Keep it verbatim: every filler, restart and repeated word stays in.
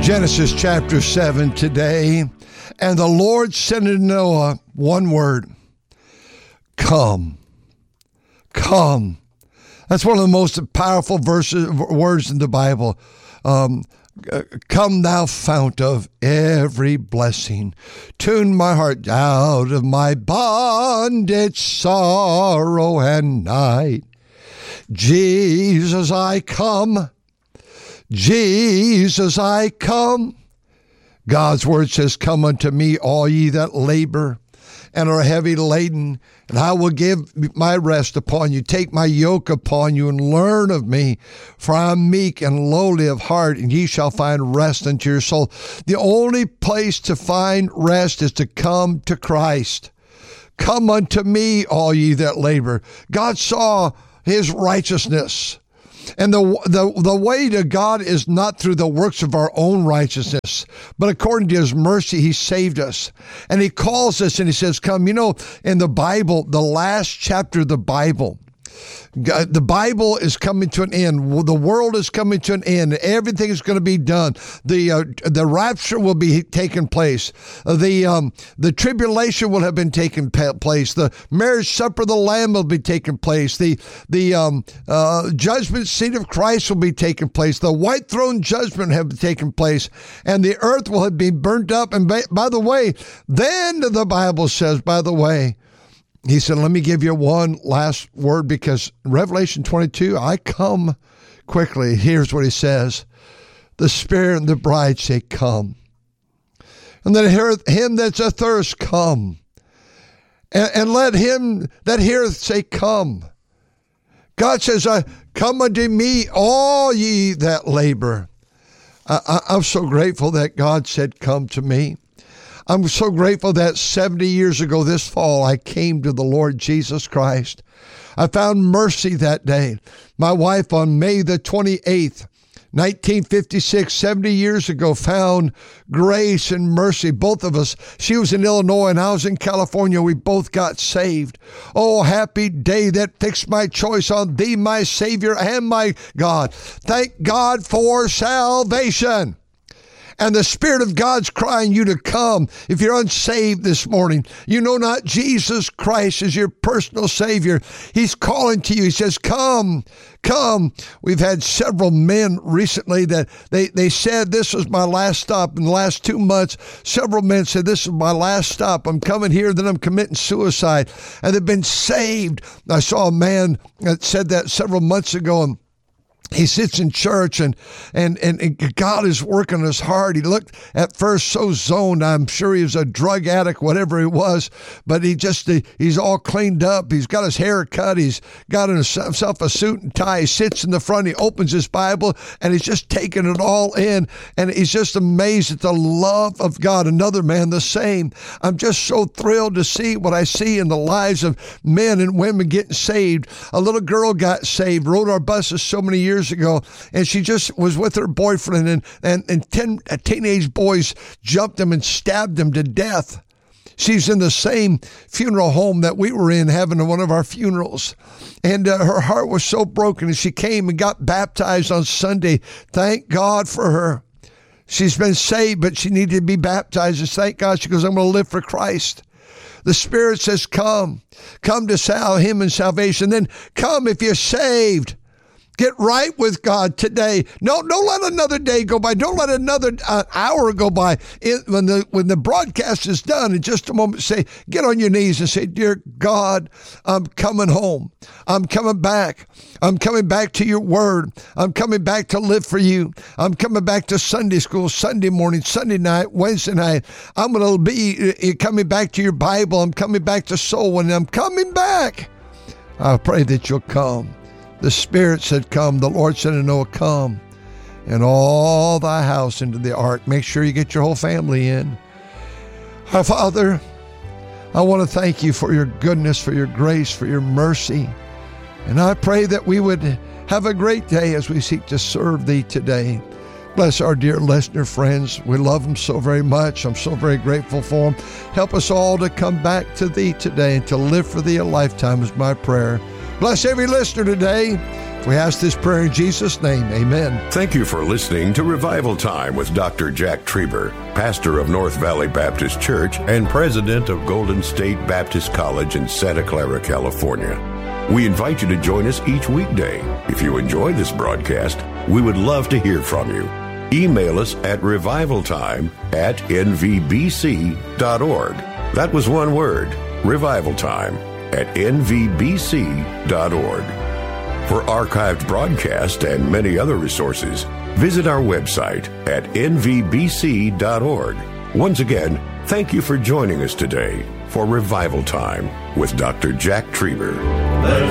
Genesis chapter seven today. And the Lord said to Noah, one word, come, come. That's one of the most powerful verses, words in the Bible. Um, come thou fount of every blessing, tune my heart out of my bondage, sorrow and night. Jesus, I come. Jesus, I come. God's word says, come unto me, all ye that labor and are heavy laden, and I will give my rest upon you. Take my yoke upon you and learn of me, for I am meek and lowly of heart, and ye shall find rest unto your soul. The only place to find rest is to come to Christ. Come unto me, all ye that labor. God saw his righteousness. And the, the the way to God is not through the works of our own righteousness, but according to his mercy, he saved us. And he calls us and he says, come. You know, in the Bible, the last chapter of the Bible, God, the Bible is coming to an end. The world is coming to an end. Everything is going to be done. The uh, the rapture will be taking place. The um, the tribulation will have been taking place. The marriage supper of the Lamb will be taking place. The the um, uh, judgment seat of Christ will be taking place. The white throne judgment have taken place, and the earth will have been burnt up. And by, by the way, then the Bible says, by the way, he said, let me give you one last word, because Revelation twenty-two, I come quickly. Here's what he says. The Spirit and the bride say, come. And then heareth him that's athirst, come. And, and let him that heareth say, come. God says, I come unto me, all ye that labor. I, I, I'm so grateful that God said, come to me. I'm so grateful that seventy years ago this fall, I came to the Lord Jesus Christ. I found mercy that day. My wife on May the twenty-eighth, nineteen fifty-six, seventy years ago, found grace and mercy. Both of us, she was in Illinois and I was in California. We both got saved. Oh, happy day that fixed my choice on thee, my Savior and my God. Thank God for salvation. And the Spirit of God's crying you to come. If you're unsaved this morning, you know not Jesus Christ is your personal Savior. He's calling to you. He says, come, come. We've had several men recently that they, they said, this was my last stop. In the last two months, several men said, this is my last stop. I'm coming here, then I'm committing suicide. And they've been saved. I saw a man that said that several months ago, and he sits in church and, and, and God is working his heart. He looked at first so zoned. I'm sure he was a drug addict, whatever he was, but he just, he's all cleaned up. He's got his hair cut. He's got himself a suit and tie. He sits in the front. He opens his Bible and he's just taking it all in. And he's just amazed at the love of God. Another man, the same. I'm just so thrilled to see what I see in the lives of men and women getting saved. A little girl got saved, rode our buses so many years ago, and she just was with her boyfriend, and and, and ten teenage boys jumped him and stabbed him to death. She's in the same funeral home that we were in having one of our funerals, and uh, her heart was so broken, and she came and got baptized on Sunday. Thank God for her. She's been saved, but she needed to be baptized, and thank God. She goes, I'm going to live for Christ. The Spirit says, come, come to sal- him in salvation. Then come if you're saved. Get right with God today. No, don't let another day go by. Don't let another uh, hour go by. It, when the when the broadcast is done, in just a moment, say, get on your knees and say, dear God, I'm coming home. I'm coming back. I'm coming back to your word. I'm coming back to live for you. I'm coming back to Sunday school, Sunday morning, Sunday night, Wednesday night. I'm going to be uh, coming back to your Bible. I'm coming back to soul winning. I'm coming back. I pray that you'll come. The Spirit said, come. The Lord said to Noah, come, and all thy house into the ark. Make sure you get your whole family in. Our Father, I want to thank you for your goodness, for your grace, for your mercy. And I pray that we would have a great day as we seek to serve thee today. Bless our dear listener friends. We love them so very much. I'm so very grateful for them. Help us all to come back to thee today and to live for thee a lifetime is my prayer. Bless every listener today. We ask this prayer in Jesus' name. Amen. Thank you for listening to Revival Time with Doctor Jack Trieber, pastor of North Valley Baptist Church and president of Golden State Baptist College in Santa Clara, California. We invite you to join us each weekday. If you enjoy this broadcast, we would love to hear from you. Email us at revivaltime at n v b c dot org. That was one word, revivaltime at n v b c dot org. For archived broadcast and many other resources, visit our website at n v b c dot org. Once again, thank you for joining us today for Revival Time with Doctor Jack Trieber.